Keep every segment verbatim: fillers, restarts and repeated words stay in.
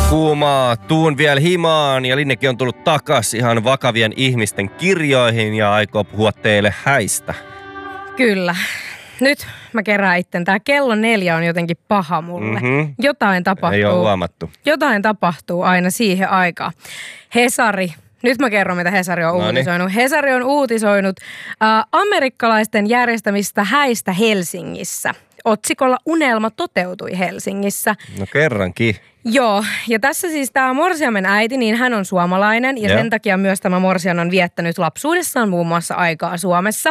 kuumaa, tuun vielä himaan ja Linnekin on tullut takas ihan vakavien ihmisten kirjoihin ja aikoo puhua teille häistä. Kyllä. Nyt mä kerään itten. Tää kello neljä on jotenkin paha mulle. Mm-hmm. Jotain tapahtuu. Ei ole huomattu. Jotain tapahtuu aina siihen aikaan. Hesari. Nyt mä kerron, mitä Hesari on Noniin. uutisoinut. Hesari on uutisoinut äh, amerikkalaisten järjestämistä häistä Helsingissä. Otsikolla Unelma toteutui Helsingissä. No kerrankin. Joo, ja tässä siis tämä morsiamen äiti, niin hän on suomalainen ja Joo. sen takia myös tämä morsian on viettänyt lapsuudessaan muun muassa aikaa Suomessa.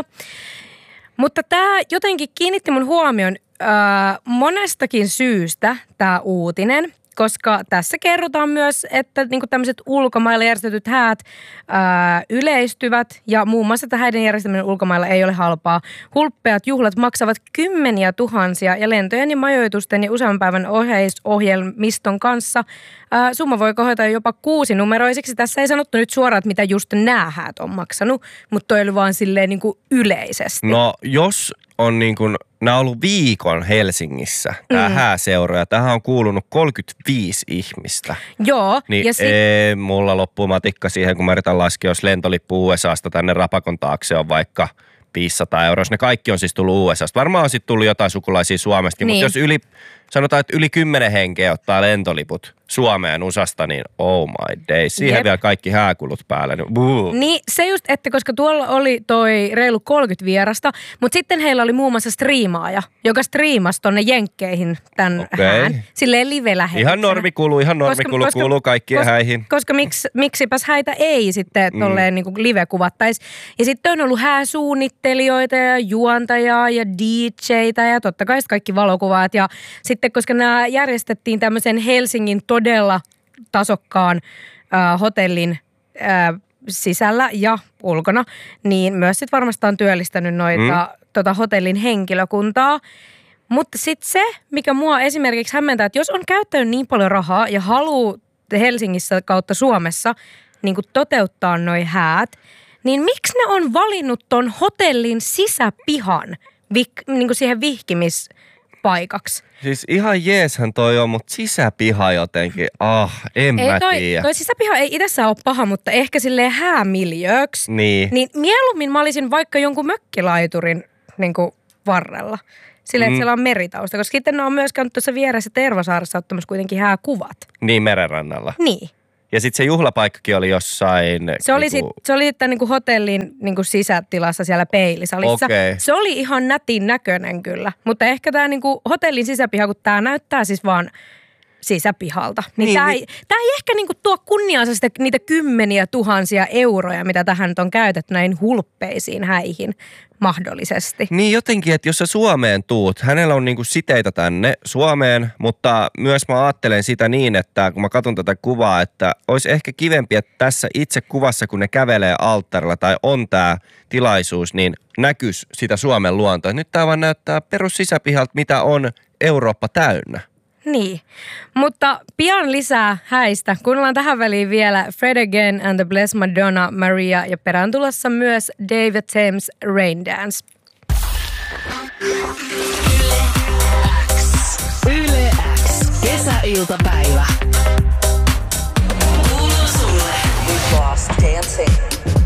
Mutta tämä jotenkin kiinnitti mun huomion äh, monestakin syystä tämä uutinen, koska tässä kerrotaan myös, että niinku tämmöiset ulkomailla järjestetyt häät ää, yleistyvät ja muun muassa että häiden järjestäminen ulkomailla ei ole halpaa. Hulppeat juhlat maksavat kymmeniä tuhansia ja lentojen ja majoitusten ja useamman päivän ohjeisohjelmiston kanssa ää, summa voi kohota jopa kuusinumeroisiksi. Tässä ei sanottu nyt suoraan, että mitä just nämä häät on maksanut, mutta toi oli vaan silleen niinku yleisesti. No jos on niin kuin, nämä on ollut viikon Helsingissä, tämä mm. hääseura, ja tähän on kuulunut kolmekymmentäviisi ihmistä. Joo. Niin ja si- ei, mulla loppuu matikka siihen, kun mä yritän laskea, jos lentolippu U S A:sta tänne Rapakon taakse on vaikka viisisataa euroa. Ne kaikki on siis tullut U S A:sta. Varmaan on sitten tullut jotain sukulaisia Suomestakin, niin. Mutta jos yli, sanotaan, että yli kymmenen henkeä ottaa lentoliput Suomeen U S A:sta, niin oh my days. Siihen Jep. vielä kaikki hääkulut päälle. Niin, niin se just, että koska tuolla oli toi reilu kolmekymmentä vierasta, mutta sitten heillä oli muun muassa striimaaja, joka striimasi tonne jenkkeihin tämän okay. hään. Silleen live-lähetyksenä. Ihan normikulu, ihan normikulu koska, kuuluu kaikkien koska, häihin. Koska miksi, miksipäs häitä ei sitten tolleen mm. niin kuin live-kuvattaisi. Ja sitten on ollut hääsuunnittelijoita ja juontajaa ja D J:tä ja totta kai kaikki valokuvaat. Ja sitten koska nämä järjestettiin tämmöisen Helsingin todella tasokkaan äh, hotellin äh, sisällä ja ulkona, niin myös sitten varmasti on työllistänyt noita mm. tota hotellin henkilökuntaa. Mutta sitten se, mikä mua esimerkiksi hämmentää, että jos on käyttänyt niin paljon rahaa ja haluaa Helsingissä kautta Suomessa niin kuin toteuttaa noi häät, niin miksi ne on valinnut ton hotellin sisäpihan vik, niin kuin siihen vihkimispaikaksi? Siis ihan jeeshän toi on, mutta sisäpiha jotenkin, ah, en ei mä toi, tiedä. Toi sisäpiha ei itsessään ole paha, mutta ehkä silleen häämiljööksi. Niin. Niin mieluummin mä olisin vaikka jonkun mökkilaiturin niin kuin varrella. Silleen, mm. että siellä on meritausta, koska sitten ne on myös käynyt tuossa vieressä Tervasaaressa ottamassa kuitenkin hääkuvat. Niin, merenrannalla. Niin. Ja sitten se juhlapaikkakin oli jossain... Se oli niinku... sitten se oli sitten niinku hotellin niinku sisätilassa siellä peilisalissa. Okay. Se oli ihan nätin näköinen kyllä. Mutta ehkä tämä niinku hotellin sisäpiha, kun tämä näyttää siis vaan sisäpihalta. Niin, niin tämä ei, ei ehkä niinku tuo kunniansa sitä, niitä kymmeniä tuhansia euroja, mitä tähän nyt on käytetty näin hulppeisiin häihin mahdollisesti. Niin jotenkin, että jos sä Suomeen tuut, hänellä on niinku siteitä tänne Suomeen, mutta myös mä ajattelen sitä niin, että kun mä katson tätä kuvaa, että olisi ehkä kivempi, että tässä itse kuvassa, kun ne kävelee alttarilla tai on tää tilaisuus, niin näkyisi sitä Suomen luontoa. Nyt tää vaan näyttää perus sisäpihalta, mitä on Eurooppa täynnä. Niin, mutta pian lisää häistä. Kuunnellaan tähän väliin vielä Fred Again and the Blessed Madonna Maria ja perään tulossa myös David Thames Rain Dance. Yle X. Kesäiltapäivä. Kuuluu sulle. Boss Dancing.